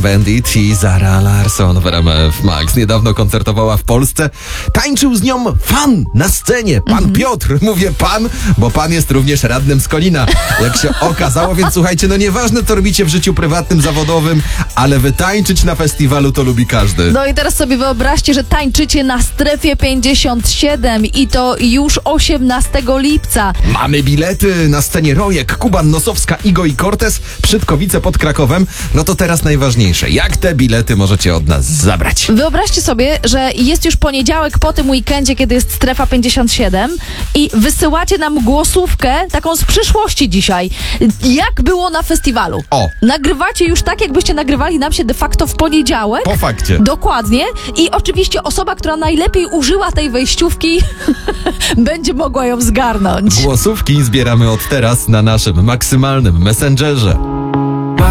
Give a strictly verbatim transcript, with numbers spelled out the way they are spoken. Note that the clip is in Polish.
Bandit i Zara Larsson w R M F Max. Niedawno koncertowała w Polsce. Tańczył z nią fan na scenie. Pan mm-hmm. Piotr. Mówię pan, bo pan jest również radnym z Kolina. Jak się okazało, więc słuchajcie, no nieważne co robicie w życiu prywatnym, zawodowym, ale wytańczyć na festiwalu to lubi każdy. No i teraz sobie wyobraźcie, że tańczycie na Strefie pięćdziesiąt siedem i to już osiemnastego lipca. Mamy bilety na scenie Rojek, Kuban, Nosowska, Igo i Cortez, Przydkowice pod Krakowem. No to teraz najważniejsze. Jak te bilety możecie od nas zabrać? Wyobraźcie sobie, że jest już poniedziałek po tym weekendzie, kiedy jest Strefa pięćdziesiąt siedem i wysyłacie nam głosówkę taką z przyszłości dzisiaj. Jak było na festiwalu? O! Nagrywacie już tak, jakbyście nagrywali nam się de facto w poniedziałek. Po fakcie. Dokładnie. I oczywiście osoba, która najlepiej użyła tej wejściówki będzie mogła ją zgarnąć. Głosówki zbieramy od teraz na naszym maksymalnym Messengerze.